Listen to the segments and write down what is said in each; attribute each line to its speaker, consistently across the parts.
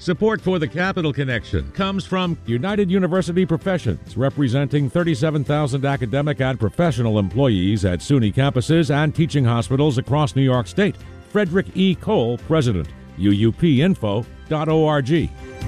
Speaker 1: Support for the Capital Connection comes from United University Professions, representing 37,000 academic and professional employees at SUNY campuses and teaching hospitals across New York State. Frederick E. Cole, President, uupinfo.org.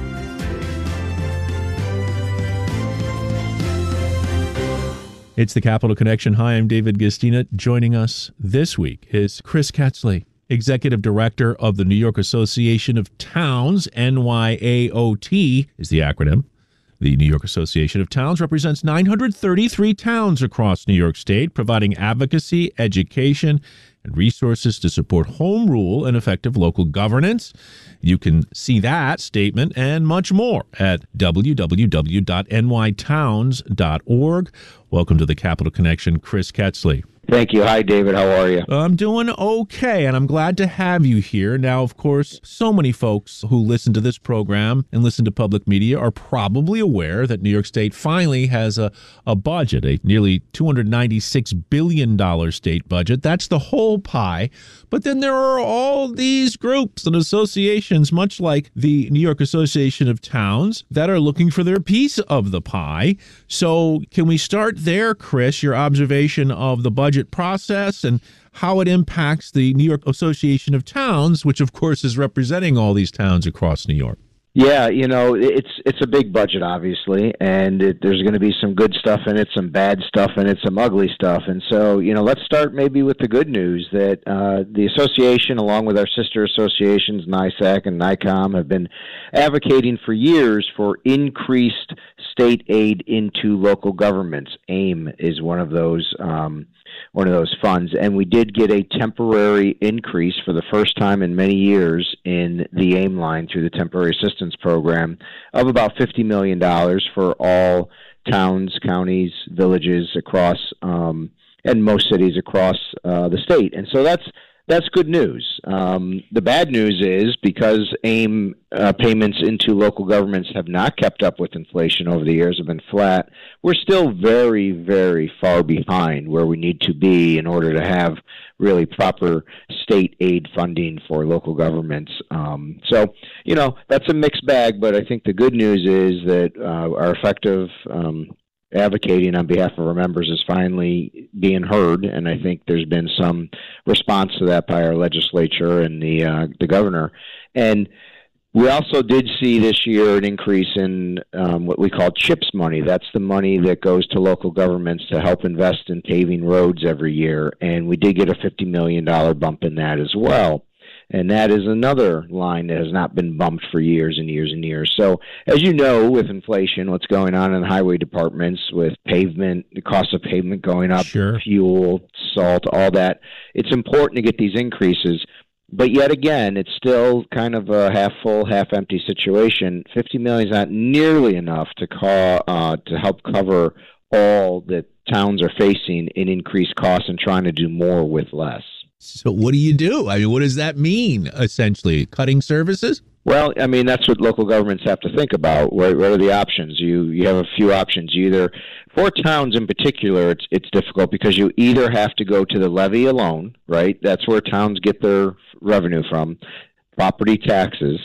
Speaker 2: It's the Capital Connection. Hi, I'm David Gastina. Joining us this week is Chris Ketzley, Executive Director of the New York Association of Towns. NYAOT is the acronym. The New York Association of Towns represents 933 towns across New York State, providing advocacy, education, and resources to support home rule and effective local governance. You can see that statement and much more at www.nytowns.org. Welcome to the Capital Connection, Chris Ketzley.
Speaker 3: Thank you. Hi, David. How are you?
Speaker 2: I'm doing okay, and I'm glad to have you here. Now, of course, so many folks who listen to this program and listen to public media are probably aware that New York State finally has a budget, a nearly $296 billion state budget. That's the whole pie. But then there are all these groups and associations, much like the New York Association of Towns, that are looking for their piece of the pie. So can we start there, Chris, your observation of the budget process and how it impacts the New York Association of Towns, which of course is representing all these towns across New York?
Speaker 3: Yeah, you know, it's a big budget, obviously, and there's going to be some good stuff in it, some bad stuff in it, some ugly stuff. And so, you know, let's start maybe with the good news that the association, along with our sister associations, NYSAC and NYCOM, have been advocating for years for increased state aid into local governments. AIM is one of those funds, and we did get a temporary increase for the first time in many years in the AIM line through the Temporary Assistance Program of about $50 million for all towns, counties, villages across, and most cities across the state. And so that's good news. The bad news is because AIM payments into local governments have not kept up with inflation over the years, have been flat, we're still very, very far behind where we need to be in order to have really proper state aid funding for local governments. So, you know, that's a mixed bag, but I think the good news is that our effective advocating on behalf of our members is finally being heard, and I think there's been some response to that by our legislature and the governor. And we also did see this year an increase in what we call CHIPS money. That's the money that goes to local governments to help invest in paving roads every year, and we did get a $50 million bump in that as well. And that is another line that has not been bumped for years and years and years. So, as you know, with inflation, what's going on in the highway departments with pavement, the cost of pavement going up,
Speaker 2: Sure.
Speaker 3: Fuel, salt, all that, it's important to get these increases. But yet again, it's still kind of a half-full, half-empty situation. $50 million is not nearly enough to help cover all that towns are facing in increased costs and trying to do more with less.
Speaker 2: So what do you do? I mean, what does that mean, essentially? Cutting services?
Speaker 3: Well, I mean, that's what local governments have to think about. What are the options? You have a few options. For towns in particular, it's difficult because you either have to go to the levy alone, right? That's where towns get their revenue from, property taxes,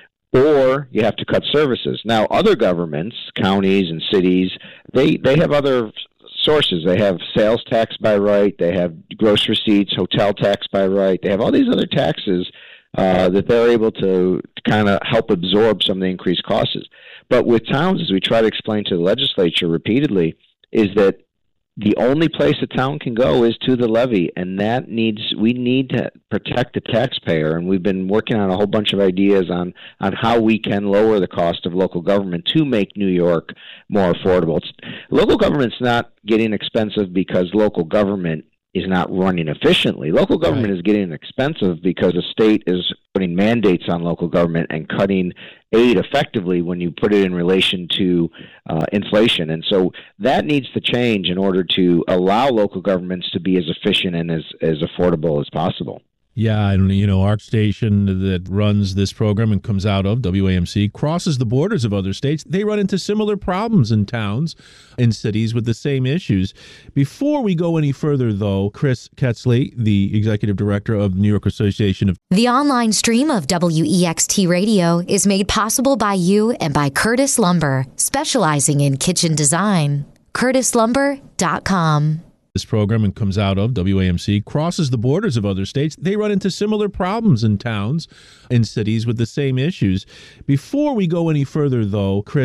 Speaker 3: or you have to cut services. Now, other governments, counties and cities, they have other sources. They have sales tax by right, they have gross receipts, hotel tax by right, they have all these other taxes that they're able to kind of help absorb some of the increased costs. But with towns, as we try to explain to the legislature repeatedly, is that the only place a town can go is to the levy, and we need to protect the taxpayer, and we've been working on a whole bunch of ideas on how we can lower the cost of local government to make New York more affordable. Local government's not getting expensive because local government is not running efficiently. Local government is getting expensive because the state is putting mandates on local government and cutting aid effectively when you put it in relation to inflation. And so that needs to change in order to allow local governments to be as efficient and as affordable as possible.
Speaker 2: Yeah, and our station that runs this program and comes out of WAMC crosses the borders of other states. They run into similar problems in towns and cities with the same issues. Before we go any further, though, Chris Ketzley, the executive director of the New York Association of...
Speaker 4: The online stream of WEXT Radio is made possible by you and by Curtis Lumber, specializing in kitchen design. CurtisLumber.com.
Speaker 2: This program and comes out of WAMC crosses the borders of other states. They run into similar problems in towns and cities with the same issues. Before we go any further, though, Chris